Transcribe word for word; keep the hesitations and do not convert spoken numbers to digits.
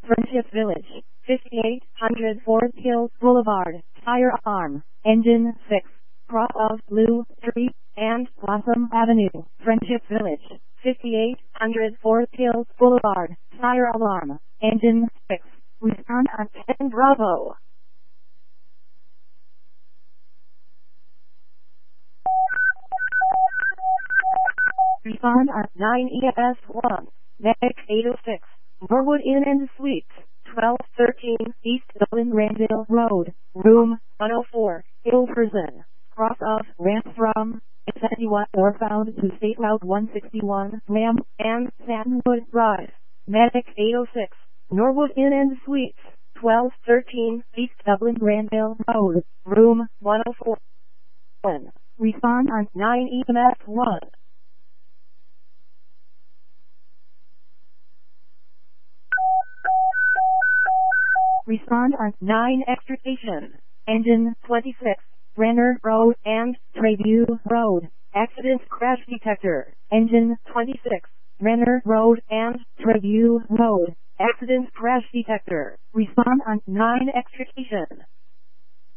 Friendship Village, fifty-eight hundred Fort Hills Boulevard, Firearm, Engine six, cross of Blue Street and Blossom Avenue. Friendship Village, fifty-eight hundred Fort Hills Boulevard, Fire Alarm, Engine six, respond on ten Bravo. Respond on nine E S one, Medic eight oh six, Norwood Inn and Suites, twelve thirteen East Dublin Granville Road, Room one oh four, Hill Prison, cross of ramp from seventy-one or found to State Route one sixty-one, Ram and Satinwood Drive. Medic eight oh six, Norwood Inn and Suites, twelve thirteen East Dublin Granville Road, Room one oh four. Respond on nine E M S one. Respond on nine Extrication, Engine twenty-six, Brenner Road and Treview Road, Accident Crash Detector, Engine twenty-six, Brenner Road and Treview Road, Accident Crash Detector. Respond on nine Extrication.